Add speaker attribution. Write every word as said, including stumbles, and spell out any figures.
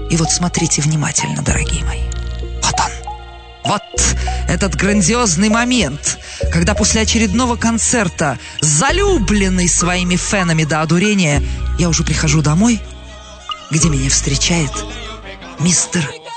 Speaker 1: И вот смотрите внимательно, дорогие мои. Вот он. Вот этот грандиозный момент, когда после очередного концерта, залюбленный своими фенами до одурения, я уже прихожу домой, где меня встречает мистер